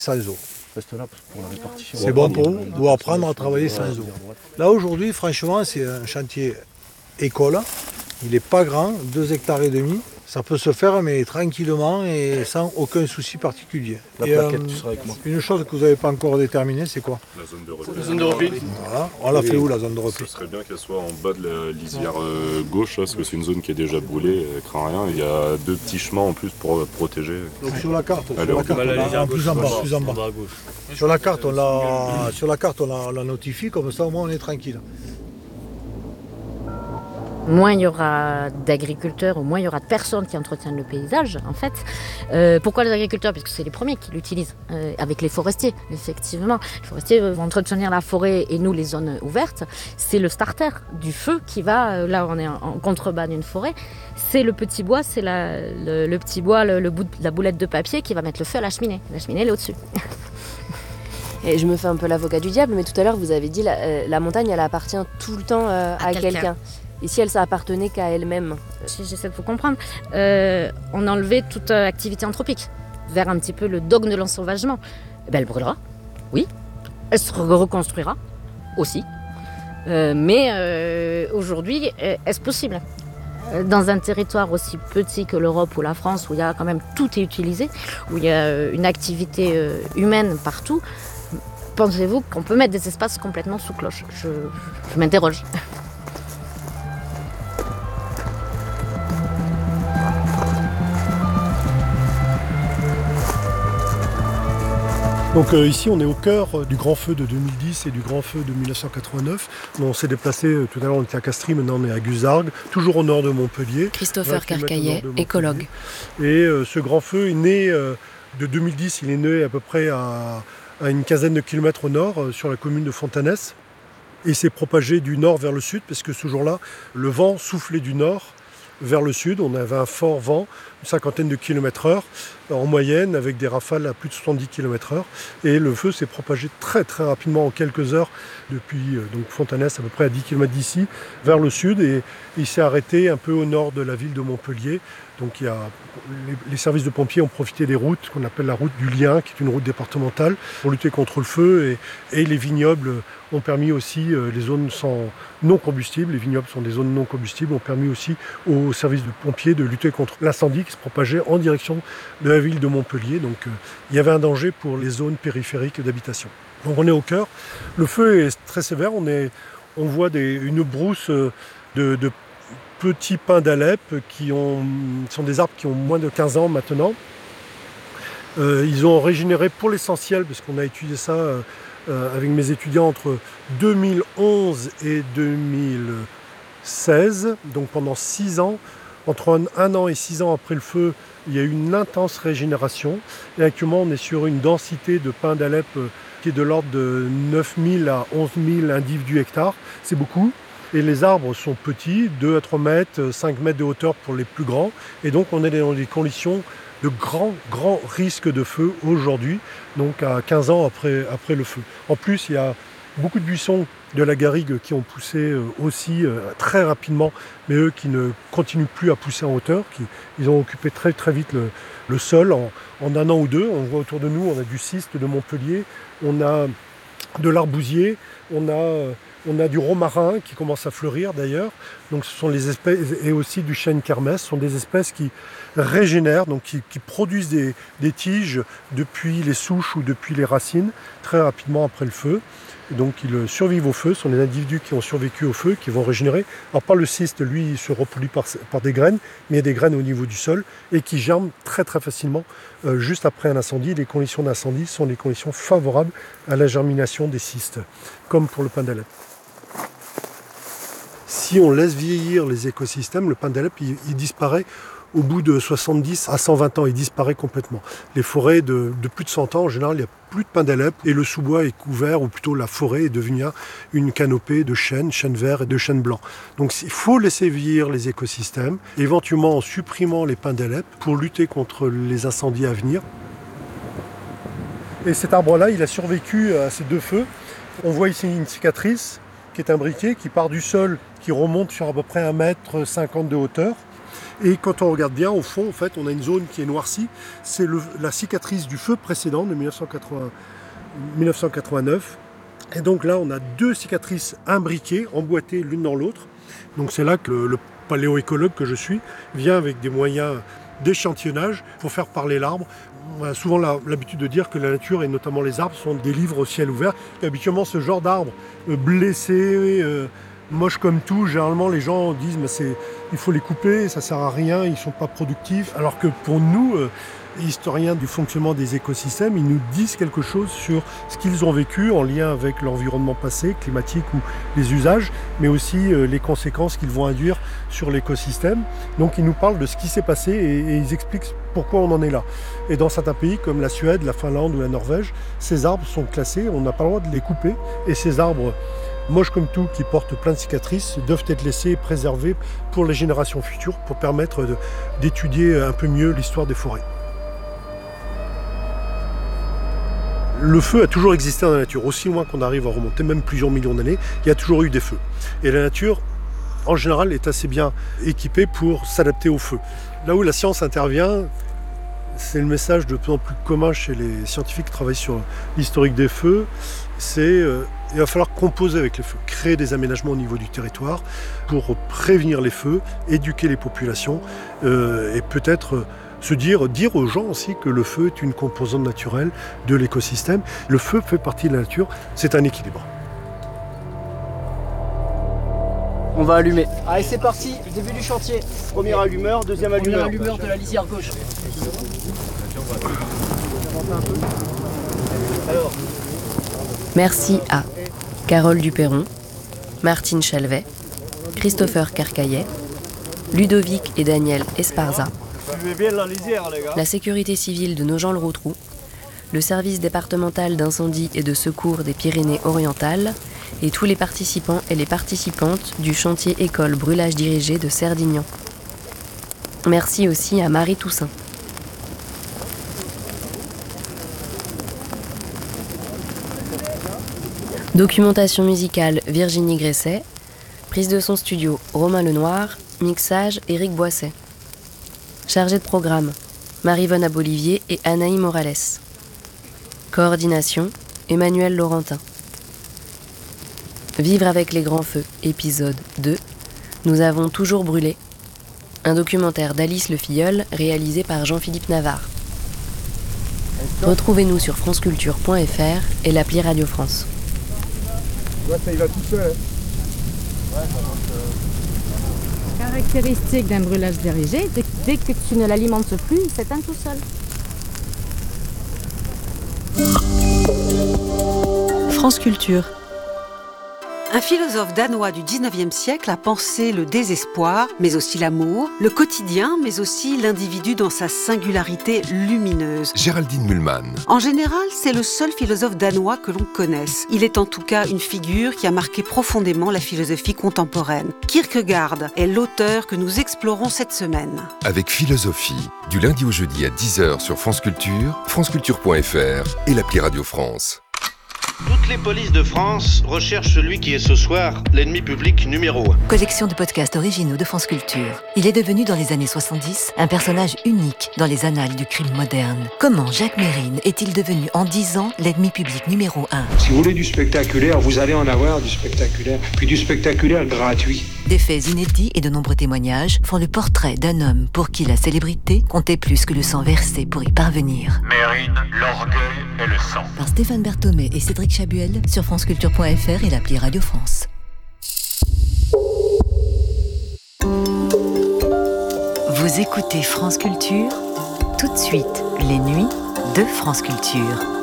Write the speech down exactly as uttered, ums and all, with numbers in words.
sans eau. Reste là pour la répartition. C'est bon pour nous, on doit apprendre à travailler sans eau. Là aujourd'hui, franchement, c'est un chantier école. Il n'est pas grand, deux hectares et demi. Ça peut se faire, mais tranquillement et sans aucun souci particulier. La et, plaquette, euh, tu seras avec moi. Une chose que vous n'avez pas encore déterminée, c'est quoi? La zone de repli. La zone de repli. Voilà. On l'a fait où la zone de repli? Ce serait bien qu'elle soit en bas de la lisière euh, gauche, là, parce que c'est une zone qui est déjà brûlée, elle craint rien. Il y a deux petits chemins en plus pour euh, protéger. Donc sur la carte, Allez, sur la on carte, va à la on l'a- lisière en plus en bas, gauche, plus en bas. à gauche. Sur la carte, on l'a, sur la carte, on la, on la notifie, comme ça au moins on est tranquille. Moins il y aura d'agriculteurs, ou moins il y aura de personnes qui entretiennent le paysage, en fait. Euh, pourquoi les agriculteurs? Parce que c'est les premiers qui l'utilisent, euh, avec les forestiers, effectivement. Les forestiers vont entretenir la forêt et nous, les zones ouvertes. C'est le starter du feu qui va, euh, là on est en, en contrebas d'une forêt, c'est le petit bois, c'est la, le, le petit bois, le, le bout de, la boulette de papier qui va mettre le feu à la cheminée. La cheminée, elle est au-dessus. Et je me fais un peu l'avocat du diable, mais tout à l'heure vous avez dit la, euh, la montagne elle appartient tout le temps euh, à, À quelqu'un. quelqu'un. Et si elle s'appartenait qu'à elle-même? Si j'essaie de vous comprendre, euh, on a enlevé toute euh, activité anthropique vers un petit peu le dogme de l'ensauvagement. Eh ben, elle brûlera, oui. Elle se re- reconstruira, aussi. Euh, mais euh, aujourd'hui, euh, est-ce possible? Euh, Dans un territoire aussi petit que l'Europe ou la France, où il y a quand même tout est utilisé, où il y a euh, une activité euh, humaine partout, pensez-vous qu'on peut mettre des espaces complètement sous cloche? Je, je m'interroge. Donc euh, ici on est au cœur euh, du grand feu de deux mille dix et du grand feu de mille neuf cent quatre-vingt-neuf. On s'est déplacé, euh, tout à l'heure on était à Castries, maintenant on est à Guzargues, toujours au nord de Montpellier. Christopher vingt kilomètres au Carcaillet, nord de Montpellier. écologue. Et euh, ce grand feu est né euh, de deux mille dix, il est né à peu près à, à une quinzaine de kilomètres au nord, euh, sur la commune de Fontanès. Et s'est propagé du nord vers le sud, parce que ce jour-là, le vent soufflait du nord vers le sud. On avait un fort vent, une cinquantaine de kilomètres heure en moyenne, avec des rafales à plus de soixante-dix kilomètres heure. Et le feu s'est propagé très très rapidement en quelques heures, depuis euh, donc Fontanès, à peu près à dix kilomètres d'ici, vers le sud. Et il s'est arrêté un peu au nord de la ville de Montpellier. Donc il y a, les, les services de pompiers ont profité des routes qu'on appelle la route du Lien, qui est une route départementale, pour lutter contre le feu. Et, et les vignobles ont permis aussi, euh, les zones sans, non combustibles, les vignobles sont des zones non combustibles, ont permis aussi aux services de pompiers de lutter contre l'incendie qui se propageait en direction de la ville de Montpellier. Donc euh, il y avait un danger pour les zones périphériques d'habitation. Donc on est au cœur. Le feu est très sévère. On, est, on voit des, une brousse de, de petits pins d'Alep qui ont, sont des arbres qui ont moins de quinze ans maintenant. Euh, ils ont régénéré pour l'essentiel, parce qu'on a étudié ça euh, euh, avec mes étudiants entre deux mille onze et deux mille seize, donc pendant six ans. Entre un, un an et six ans après le feu, il y a eu une intense régénération. Et actuellement, on est sur une densité de pins d'Alep euh, qui est de l'ordre de neuf mille à onze mille individus hectares. C'est beaucoup. Et les arbres sont petits, deux à trois mètres, cinq mètres de hauteur pour les plus grands. Et donc on est dans des conditions de grands, grands risques de feu aujourd'hui, donc à quinze ans après, après le feu. En plus, il y a beaucoup de buissons de la garrigue qui ont poussé aussi très rapidement, mais eux qui ne continuent plus à pousser en hauteur. Qui, ils ont occupé très très vite le, le sol en, en un an ou deux. On voit autour de nous, on a du ciste de Montpellier, on a de l'arbousier, on a... On a du romarin qui commence à fleurir d'ailleurs, donc ce sont les espèces, et aussi du chêne kermès, ce sont des espèces qui régénèrent, donc qui, qui produisent des, des tiges depuis les souches ou depuis les racines, très rapidement après le feu. Et donc ils survivent au feu, ce sont les individus qui ont survécu au feu, qui vont régénérer. Alors pas le cyste, lui, il se reproduit par, par des graines, mais il y a des graines au niveau du sol, et qui germent très très facilement euh, juste après un incendie. Les conditions d'incendie sont les conditions favorables à la germination des cystes, comme pour le pin d'Alep. Si on laisse vieillir les écosystèmes, le pin d'Alep, il, il disparaît au bout de soixante-dix à cent vingt ans, il disparaît complètement. Les forêts de, de plus de cent ans, en général, il n'y a plus de pin d'Alep et le sous-bois est couvert, ou plutôt la forêt est devenue une canopée de chênes, chênes verts et de chênes blancs. Donc il faut laisser vieillir les écosystèmes, éventuellement en supprimant les pins d'Alep pour lutter contre les incendies à venir. Et cet arbre-là, il a survécu à ces deux feux. On voit ici une cicatrice qui est un briquet qui part du sol, qui remonte sur à peu près un mètre cinquante de hauteur. Et quand on regarde bien, au fond, en fait, on a une zone qui est noircie. C'est le, la cicatrice du feu précédent de mille neuf cent quatre-vingt-neuf. Et donc là, on a deux cicatrices imbriquées, emboîtées l'une dans l'autre. Donc c'est là que le, le paléoécologue que je suis vient avec des moyens d'échantillonnage pour faire parler l'arbre. On a souvent la, l'habitude de dire que la nature, et notamment les arbres, sont des livres au ciel ouvert. Et habituellement, ce genre d'arbre, euh, blessé, euh, moche comme tout, généralement les gens disent mais c'est, il faut les couper, ça sert à rien, ils ne sont pas productifs. Alors que pour nous, euh, historiens du fonctionnement des écosystèmes, ils nous disent quelque chose sur ce qu'ils ont vécu en lien avec l'environnement passé, climatique ou les usages, mais aussi euh, les conséquences qu'ils vont induire sur l'écosystème. Donc ils nous parlent de ce qui s'est passé et, et ils expliquent pourquoi on en est là. Et dans certains pays comme la Suède, la Finlande ou la Norvège, ces arbres sont classés, on n'a pas le droit de les couper. Et ces arbres moches comme tout, qui portent plein de cicatrices, doivent être laissés et préservés pour les générations futures, pour permettre de, d'étudier un peu mieux l'histoire des forêts. Le feu a toujours existé dans la nature, aussi loin qu'on arrive à remonter, même plusieurs millions d'années, il y a toujours eu des feux. Et la nature, en général, est assez bien équipée pour s'adapter au feu. Là où la science intervient, c'est le message de plus en plus commun chez les scientifiques qui travaillent sur l'historique des feux, c'est euh, il va falloir composer avec les feux, créer des aménagements au niveau du territoire pour prévenir les feux, éduquer les populations euh, et peut-être euh, se dire, dire aux gens aussi que le feu est une composante naturelle de l'écosystème. Le feu fait partie de la nature, c'est un équilibre. On va allumer. Allez, c'est parti, début du chantier. Premier allumeur, deuxième allumeur. Premier allumeur de la lisière gauche. Alors. Merci à Carole Duperron, Martine Chalvet, Christopher Carcaillet, Ludovic et Daniel Esparza, La, lisière, les gars. la sécurité civile de Nogent-le-Rotrou, le service départemental d'incendie et de secours des Pyrénées-Orientales et tous les participants et les participantes du chantier école brûlage dirigé de Cerdignan. Merci aussi à Marie Toussaint. Documentation musicale Virginie Gresset, prise de son studio Romain Lenoir, mixage Éric Boisset. Chargé de programme Marie-Vonne Abolivier et Anaï Morales. Coordination Emmanuel Laurentin. Vivre avec les grands feux, épisode deux. Nous avons toujours brûlé. Un documentaire d'Alice Le Filleul réalisé par Jean-Philippe Navarre. Retrouvez-nous sur franceculture point f r et l'appli Radio France. Ouais, ça y va tout seul. Hein. Ouais, caractéristique d'un brûlage dirigé, dès que tu ne l'alimentes plus, il s'éteint tout seul. France Culture. Un philosophe danois du dix-neuvième siècle a pensé le désespoir, mais aussi l'amour, le quotidien, mais aussi l'individu dans sa singularité lumineuse. Géraldine Mühlmann. En général, c'est le seul philosophe danois que l'on connaisse. Il est en tout cas une figure qui a marqué profondément la philosophie contemporaine. Kierkegaard est l'auteur que nous explorons cette semaine. Avec Philosophie, du lundi au jeudi à dix heures sur France Culture, franceculture point f r et l'appli Radio France. Toutes les polices de France recherchent celui qui est ce soir l'ennemi public numéro un. Collection de podcasts originaux de France Culture. Il est devenu dans les années soixante-dix un personnage unique dans les annales du crime moderne. Comment Jacques Mérine est-il devenu en dix ans l'ennemi public numéro un ? Si vous voulez du spectaculaire, vous allez en avoir du spectaculaire, puis du spectaculaire gratuit. Des faits inédits et de nombreux témoignages font le portrait d'un homme pour qui la célébrité comptait plus que le sang versé pour y parvenir. Mérine, l'orgueil et le sang. Par Stéphane Berthomé et Cédric Chabuel sur franceculture point f r et l'appli Radio France. Vous écoutez France Culture, tout de suite les nuits de France Culture.